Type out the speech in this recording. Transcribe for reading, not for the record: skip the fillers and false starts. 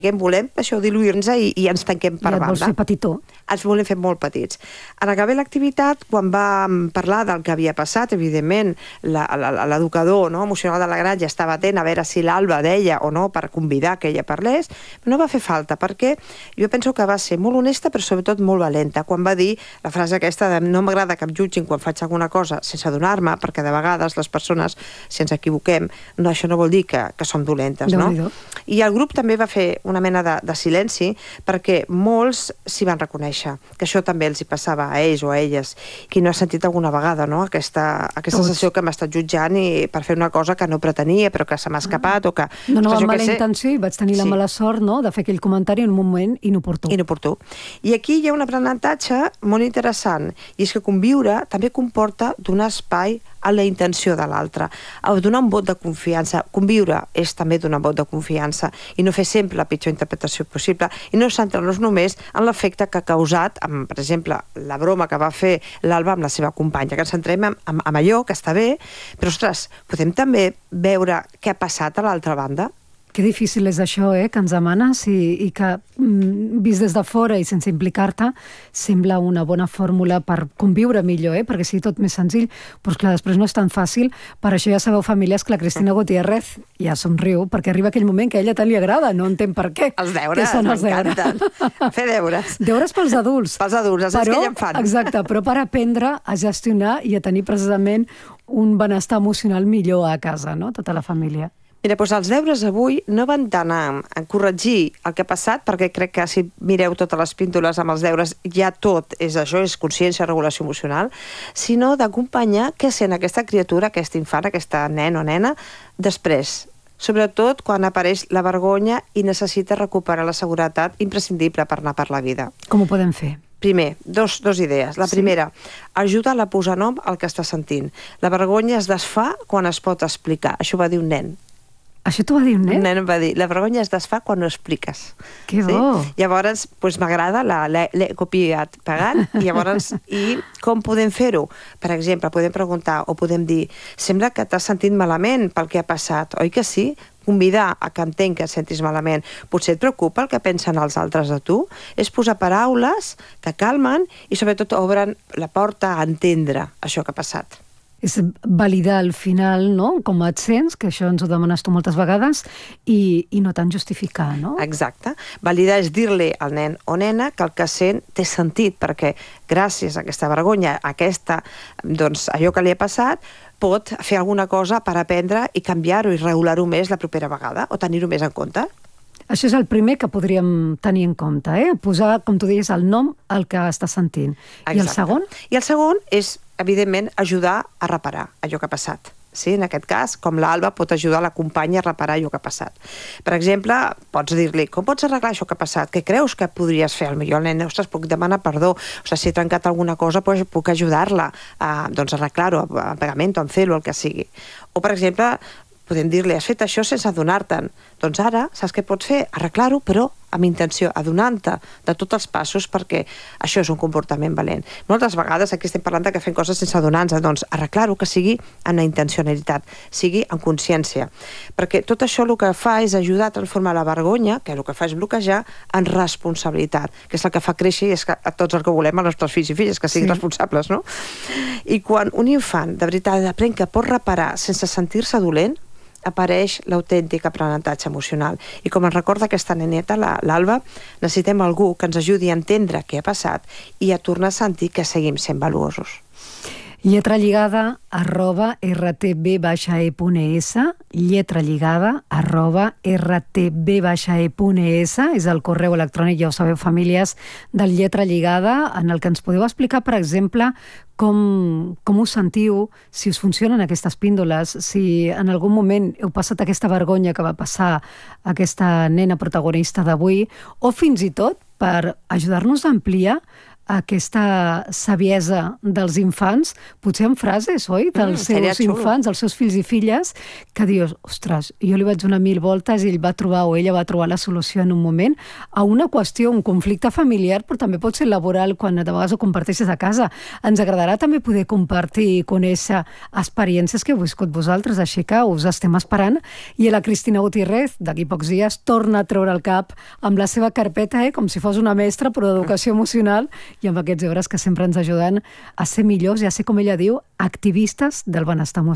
volem això diluir-nos i ens tanquem per banda. I et vols fer petitó. Ens volem fer molt petits. En acabar l'activitat, quan vam parlar del que havia passat, evidentment, l'educador emocional de la granja estava atent a veure si l'Alba deia o no per convidar que ella parlés, no va fer falta, perquè jo penso que va ser molt honesta, però sobretot molt valenta, quan va dir la frase aquesta de no m'agrada que em jutgin quan faig alguna cosa sense adonar-me, perquè de vegades les persones, si ens equivoquem, això no vol dir que som dolentes, no? I el grup també va fer una mena de silenci, perquè molts s'hi van reconèixer, que això també els hi passava a ells o a elles. Qui no ha sentit alguna vegada aquesta sensació que m'ha estat jutjant per fer una cosa que no pretenia, però que se m'ha escapat o que... No, amb mala intenció, i vaig tenir la mala sort de fer aquell comentari en un moment inoportú. I aquí hi ha un aprenentatge molt interessant, i és que conviure també comporta donar espai a la intenció de l'altre, a donar un vot de confiança. Conviure és també donar un vot de confiança i no fer sempre la pitjor interpretació possible i no centrar-nos només en l'efecte que ha causat, per exemple, la broma que va fer l'Alba amb la seva companya, que ens centrem en allò que està bé, però, ostres, podem també veure què ha passat a l'altra banda? Que difícil és això, que ens demanes i que, vist des de fora i sense implicar-te, sembla una bona fórmula per conviure millor, perquè sigui tot més senzill, però clar, després no és tan fàcil. Per això ja sabeu, famílies, que la Cristina Gutiérrez ja somriu, perquè arriba aquell moment que a ella tant li agrada, no entén per què. Els deures, m'encanten. Fer deures. Deures pels adults. Pels adults, els que ja en fan. Exacte, però per aprendre a gestionar i a tenir precisament un benestar emocional millor a casa, no? Tota la família. Mira, doncs els deures avui no van tant a corregir el que ha passat, perquè crec que si mireu totes les píndoles amb els deures ja tot és això, és consciència, regulació emocional, sinó d'acompanyar què sent aquesta criatura, aquest infant, aquesta nen o nena, després. Sobretot quan apareix la vergonya i necessita recuperar la seguretat imprescindible per anar per la vida. Com ho podem fer? Primer, dos idees. La primera, ajuda-la a posar nom al que està sentint. La vergonya es desfà quan es pot explicar. Això va dir un nen. Això t'ho va dir un nen? Un nen em va dir, la vergonya es desfà quan ho expliques. Que bo! Llavors, m'agrada, l'he copiat pagant, i com podem fer-ho? Per exemple, podem preguntar o podem dir, sembla que t'has sentit malament pel que ha passat, oi que sí? Convidar a que entenc que et sentis malament. Potser et preocupa el que pensen els altres de tu? És posar paraules que calmen i sobretot obren la porta a entendre això que ha passat. És validar al final, no?, com et sents, que això ens ho demanes tu moltes vegades, i no tant justificar, no? Exacte. Validar és dir-li al nen o nena que el que sent té sentit, perquè gràcies a aquesta vergonya, allò que li ha passat, pot fer alguna cosa per aprendre i canviar-ho i regular-ho més la propera vegada, o tenir-ho més en compte. Això és el primer que podríem tenir en compte, posar, com tu deies, el nom al que està sentint. Exacte. I el segon? I el segon és, evidentment, ajudar a reparar allò que ha passat. Sí, en aquest cas, com l'Alba pot ajudar la companya a reparar allò que ha passat. Per exemple, pots dir-li, com pots arreglar això que ha passat? Què creus que podries fer? Potser el nen, ostres, puc demanar perdó. Si he trencat alguna cosa, puc ajudar-la a arreglar-ho, a pagament o en fer-ho, el que sigui. O, per exemple, podem dir-li, has fet això sense adonar-te'n. Doncs ara, saps què pots fer? Arreglar-ho, però amb intenció, adonant-te de tots els passos, perquè això és un comportament valent. Moltes vegades aquí estem parlant que fem coses sense adonar-nos, doncs arreglar-ho que sigui amb la intencionalitat, sigui amb consciència. Perquè tot això el que fa és ajudar a transformar la vergonya, que el que fa és bloquejar, en responsabilitat, que és el que fa créixer i és que a tots el que volem, als nostres fills i filles, que siguin responsables, no? I quan un infant de veritat aprèn que pot reparar sense sentir-se dolent, apareix l'autèntic aprenentatge emocional. I com ens recorda aquesta neneta, l'Alba, necessitem algú que ens ajudi a entendre què ha passat i a tornar a sentir que seguim sent valuosos. Lletralligada @rtb-e.es, lletralligada @rtb-e.es és el correu electrònic, ja ho sabeu, famílies, del Lletra Lligada, en el que ens podeu explicar, per exemple, com us sentiu, si us funcionen aquestes píndoles, si en algun moment heu passat aquesta vergonya que va passar aquesta nena protagonista d'avui, o fins i tot per ajudar-nos a ampliar aquesta saviesa dels infants, potser en frases, oi? Dels seus infants, dels seus fills i filles, que dius, ostres, jo li vaig donar 1000 voltes i ell va trobar o ella va trobar la solució en un moment a una qüestió, un conflicte familiar, però també pot ser laboral quan de vegades ho comparteixes a casa. Ens agradarà també poder compartir i conèixer experiències que heu viscut vosaltres, així que us estem esperant. I la Cristina Gutiérrez, d'aquí pocs dies, torna a treure el cap amb la seva carpeta, com si fos una mestra, però d'educació emocional, i amb aquests deures que sempre ens ajuden a ser millors i a ser, com ella diu, activistes del benestar emocional.